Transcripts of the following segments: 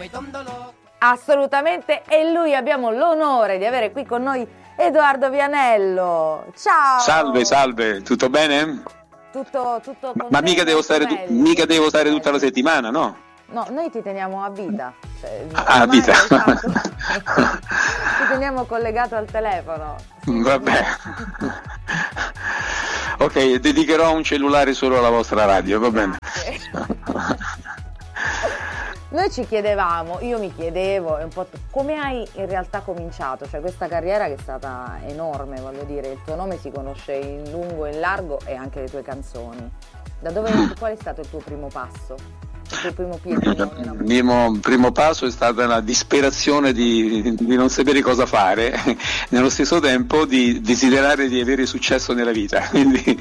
Assolutamente, e lui abbiamo l'onore di avere qui con noi Edoardo Vianello. Ciao! Salve, tutto bene? Tutto Ma mica devo stare tutta la settimana, no? No, noi ti teniamo a vita. A vita. Ti teniamo collegato al telefono. Vabbè. Ok, dedicherò un cellulare solo alla vostra radio, va bene. Noi ci chiedevamo, io mi chiedevo un po' come hai in realtà cominciato, cioè questa carriera che è stata enorme, voglio dire, il tuo nome si conosce in lungo e in largo e anche le tue canzoni. Qual è stato il tuo primo passo? Il tuo primo piedino? Il mio primo passo è stata la disperazione di non sapere cosa fare, nello stesso tempo di desiderare di avere successo nella vita, quindi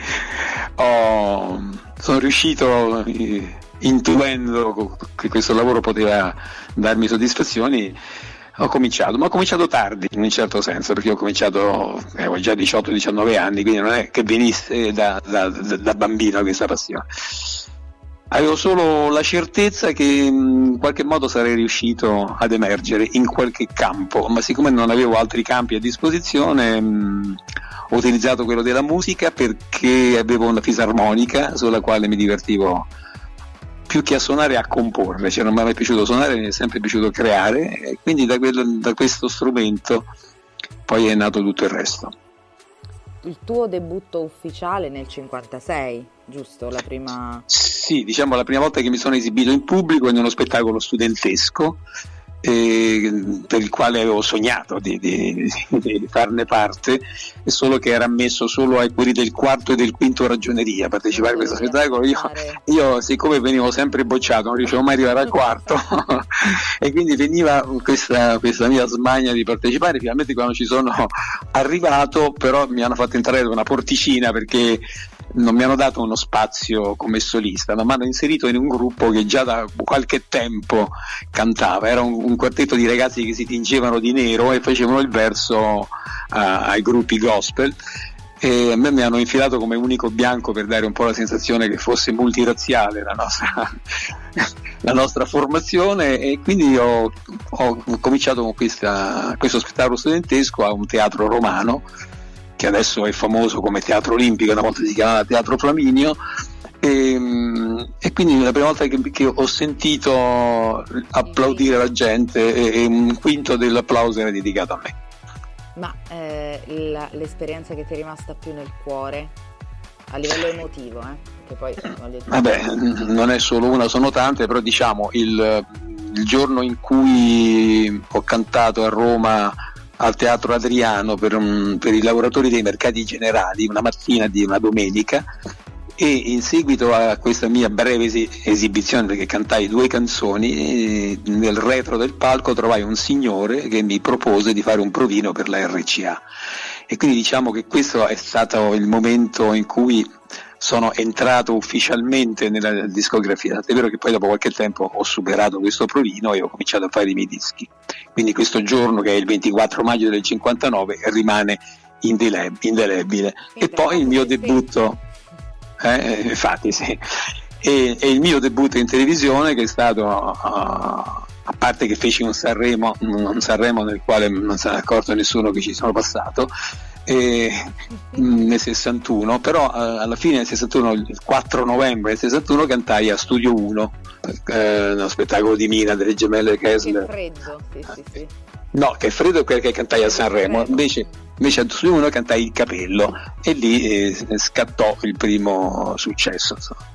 sono riuscito, intuendo che questo lavoro poteva darmi soddisfazioni, ho cominciato tardi in un certo senso, perché ho cominciato, avevo già 18-19 anni, quindi non è che venisse da bambino questa passione. Avevo solo la certezza che in qualche modo sarei riuscito ad emergere in qualche campo, ma siccome non avevo altri campi a disposizione, ho utilizzato quello della musica perché avevo una fisarmonica sulla quale mi divertivo più che a suonare, a comporre, cioè non mi è mai piaciuto suonare, mi è sempre piaciuto creare, e quindi da questo strumento poi è nato tutto il resto. Il tuo debutto ufficiale nel 56, giusto? La prima... Sì, diciamo la prima volta che mi sono esibito in pubblico in uno spettacolo studentesco, per il quale avevo sognato di farne parte, e solo che era ammesso solo ai quelli del quarto e del quinto ragioneria a partecipare a questo spettacolo. Io siccome venivo sempre bocciato, non riuscivo mai ad arrivare al quarto e quindi veniva questa mia smania di partecipare. Finalmente quando ci sono arrivato, però mi hanno fatto entrare da una porticina perché non mi hanno dato uno spazio come solista, ma mi hanno inserito in un gruppo che già da qualche tempo cantava. Era un quartetto di ragazzi che si tingevano di nero e facevano il verso ai gruppi gospel, e a me mi hanno infilato come unico bianco per dare un po' la sensazione che fosse multirazziale la nostra formazione, e quindi ho cominciato con questo spettacolo studentesco a un teatro romano che adesso è famoso come Teatro Olimpico, una volta si chiamava Teatro Flaminio, e quindi la prima volta che ho sentito applaudire la gente, e un quinto dell'applauso era dedicato a me. Ma l'esperienza che ti è rimasta più nel cuore a livello emotivo, che poi vabbè, non è solo una, sono tante, però diciamo il giorno in cui ho cantato a Roma al Teatro Adriano per i lavoratori dei mercati generali, una mattina di una domenica, e in seguito a questa mia breve esibizione, perché cantai 2 canzoni, nel retro del palco trovai un signore che mi propose di fare un provino per la RCA, e quindi diciamo che questo è stato il momento in cui sono entrato ufficialmente nella discografia. È vero che poi dopo qualche tempo ho superato questo provino e ho cominciato a fare i miei dischi, quindi questo giorno, che è il 24 maggio del 59, rimane indelebile. E poi il mio debutto, infatti sì, e il mio debutto in televisione, che è stato, a parte che feci un Sanremo nel quale non se n'è accorto nessuno che ci sono passato, nel 61, però alla fine del 61, il 4 novembre del 61, cantai a Studio 1, uno spettacolo di Mina delle gemelle Kessler. Che freddo, sì. No, che freddo perché cantai a Sanremo, invece a Studio 1 cantai Il Capello, e lì scattò il primo successo, insomma.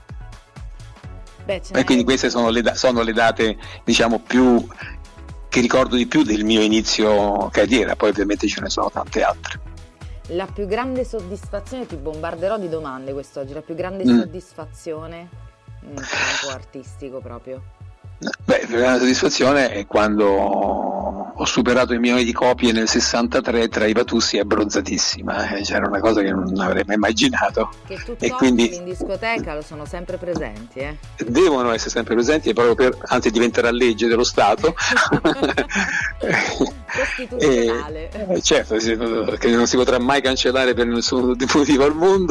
E quindi queste sono le date, diciamo, più che ricordo di più del mio inizio carriera, poi ovviamente ce ne sono tante altre. La più grande soddisfazione, ti bombarderò di domande quest'oggi, la più grande soddisfazione in campo artistico proprio? Beh, la grande soddisfazione è quando ho superato i milioni di copie nel 63 tra i Batussi e Abbronzatissima, c'era una cosa che non avrei mai immaginato. Che tutt'oggi quindi in discoteca sono sempre presenti, Devono essere sempre presenti, proprio anzi diventerà legge dello Stato. istituzionale. Certo, sì, che non si potrà mai cancellare per nessun motivo al mondo,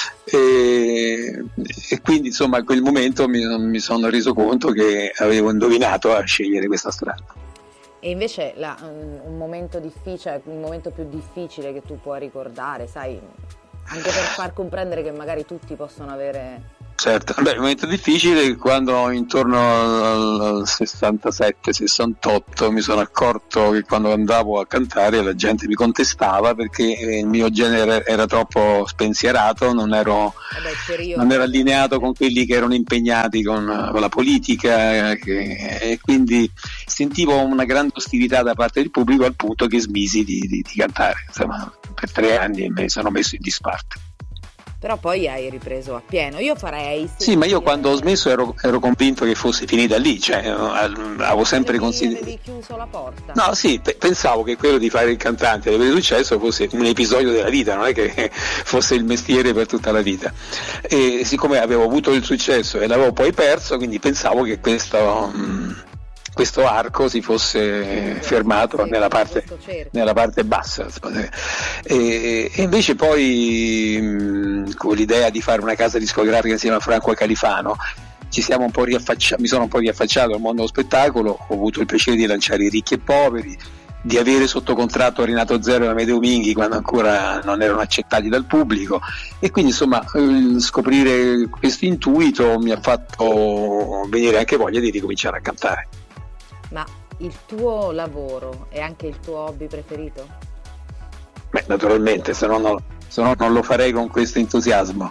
e quindi insomma a quel momento mi sono reso conto che avevo indovinato a scegliere questa strada. E invece un momento difficile, il momento più difficile che tu puoi ricordare, sai, anche per far comprendere che magari tutti possono avere... Certo, il momento difficile è quando intorno al 67-68 mi sono accorto che quando andavo a cantare la gente mi contestava perché il mio genere era troppo spensierato, non ero allineato con quelli che erano impegnati con la politica, e quindi sentivo una grande ostilità da parte del pubblico al punto che smisi di cantare. Insomma, per 3 anni mi sono messo in disparte. Però poi hai ripreso a pieno. Io farei... Sì, ma io quando ho smesso ero convinto che fosse finita lì, cioè avevo sempre considerato... Avevi chiuso la porta? No, sì, pensavo che quello di fare il cantante e avere successo fosse un episodio della vita, non è che fosse il mestiere per tutta la vita. E siccome avevo avuto il successo e l'avevo poi perso, quindi pensavo che questo arco si fosse fermato nella parte bassa, e invece poi con l'idea di fare una casa discografica insieme a Franco e Califano mi sono un po' riaffacciato al mondo dello spettacolo, ho avuto il piacere di lanciare I Ricchi e Poveri, di avere sotto contratto Renato Zero e Amedeo Minghi quando ancora non erano accettati dal pubblico, e quindi insomma scoprire questo intuito mi ha fatto venire anche voglia di ricominciare a cantare. Ma il tuo lavoro è anche il tuo hobby preferito? Beh, naturalmente, se no non lo farei con questo entusiasmo.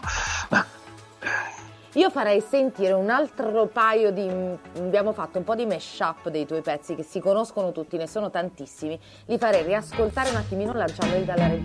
Io farei sentire un altro paio di... Abbiamo fatto un po' di mash-up dei tuoi pezzi che si conoscono tutti, ne sono tantissimi. Li farei riascoltare un attimino lanciandoli dalla regia.